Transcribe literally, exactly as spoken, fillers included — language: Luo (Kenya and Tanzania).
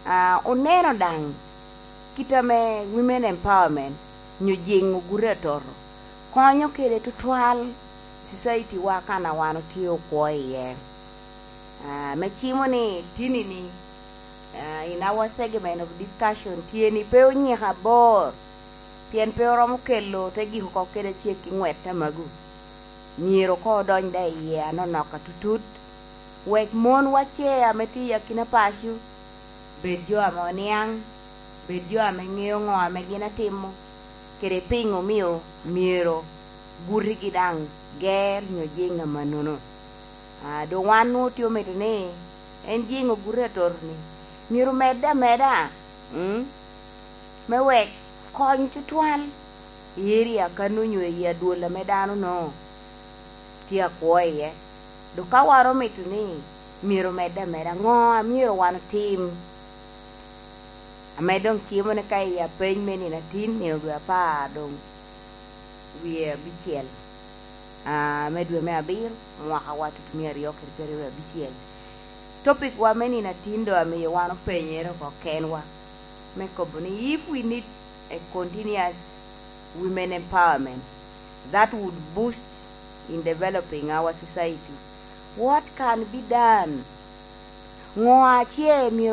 uh, oneno dang kitame women empowerment nyujingu guretoro konyo kede tutwal society wa kana wano tiyo kwa iye uh, mechimo ni tini ni uh, in our segment of discussion tieni peo nyiha bor pien peo romo kelo tegi huko kede cheki ngwet magu nyiro ko dony da iye anonoka tutut wek mon wache ameti yakina pashu bedjo amoniang bedjo ameng'eyo ng'o amegina timo kere pingo miyo miero guri gidang ger nyo jinga manono a do wanu tio metene en jingo gure torni miero meda meda hm mewek kony tutwal yeri akanunyo ya duola medano no tia koye do kawaro metene miero meda meda ngo miero wan team amedong chiemo ne kai ya peny meni na tin ni dwa pa dong wie bichiel a medwe me abir mwaka watu tumia rioke pere bichiel topic wa meni na tindo ame wano penyero ko kenwa me kobuni if we need a continuous women empowerment that would boost in developing our society, what can be done? Ngoache